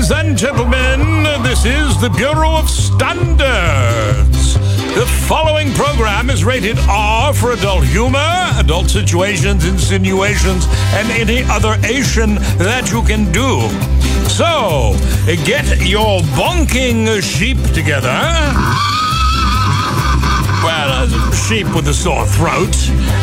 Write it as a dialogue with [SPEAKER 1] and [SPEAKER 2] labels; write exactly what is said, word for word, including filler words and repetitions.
[SPEAKER 1] Ladies and gentlemen, this is the Bureau of Standards. The following program is rated R for adult humor, adult situations, insinuations, and any other Asian that you can do. So, get your bonking sheep together. Well, a sheep with a sore throat.